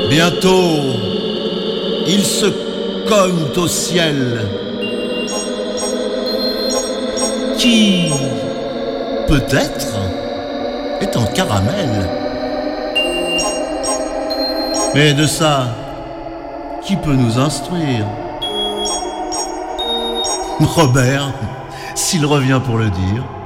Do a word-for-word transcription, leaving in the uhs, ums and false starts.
Bientôt, ils se cognent au ciel. Qui, peut-être, est en caramel. Mais de ça, qui peut nous instruire? Robert, s'il revient pour le dire.